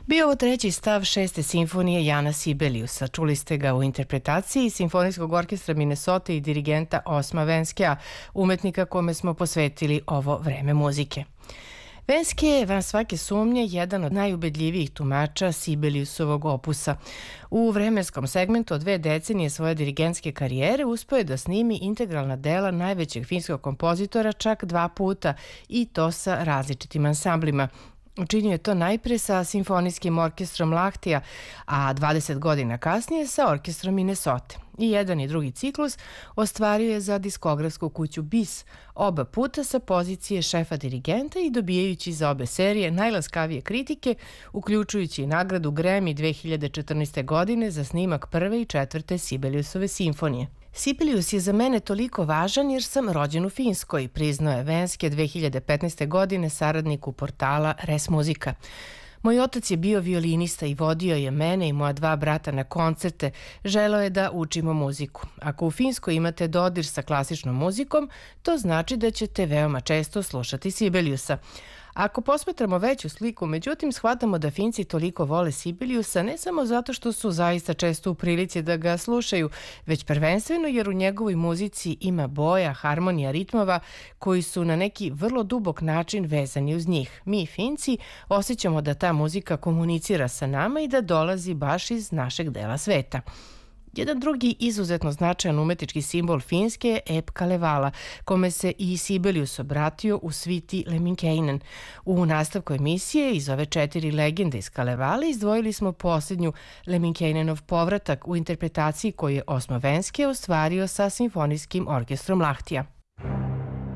Bio ovo treći stav šeste simfonije Jana Sibeliusa. Čuli ste ga u interpretaciji Simfonijskog orkestra Minnesota i dirigenta Osma Venskea, umetnika kome smo posvetili ovo vreme muzike. Venske je, van svake sumnje, jedan od najubedljivijih tumača Sibeliusovog opusa. U vremenskom segmentu od 2 decenije svoje dirigentske karijere uspeo je da snimi integralna dela najvećeg finskog kompozitora čak 2 puta, i to sa različitim ansamblima. Učinio je to najpre sa Simfonijskim orkestrom Lahtija, a 20 godina kasnije sa orkestrom Minnesota. I jedan i drugi ciklus ostvario je za diskografsku kuću BIS, oba puta sa pozicije šefa dirigenta i dobijajući za obe serije najlaskavije kritike, uključujući i nagradu Grammy 2014. godine za snimak prve i četvrte Sibeliusove simfonije. Sibelius je za mene toliko važan jer sam rođen u Finskoj, priznao je Venske 2015. godine saradniku portala Res Muzika. Moj otac je bio violinista i vodio je mene i moja 2 brata na koncerte. Želeo je da učimo muziku. Ako u Finskoj imate dodir sa klasičnom muzikom, to znači da ćete veoma često slušati Sibeliusa. Ako posmatramo veću sliku, međutim, shvatamo da Finci toliko vole Sibeliusa ne samo zato što su zaista često u prilici da ga slušaju, već prvenstveno jer u njegovoj muzici ima boja, harmonija, ritmova koji su na neki vrlo dubok način vezani uz njih. Mi, Finci, osjećamo da ta muzika komunicira sa nama i da dolazi baš iz našeg dela sveta. Jedan drugi izuzetno značajan umetnički simbol Finske je ep Kalevala, kome se i Sibelius obratio u sviti Lemminkäinen. U nastavku emisije iz ove 4 legende iz Kalevale izdvojili smo posljednju Lemminkäinenov povratak u interpretaciji koju je Osmo Venske ostvario sa Simfonijskim orkestrom Lahtija.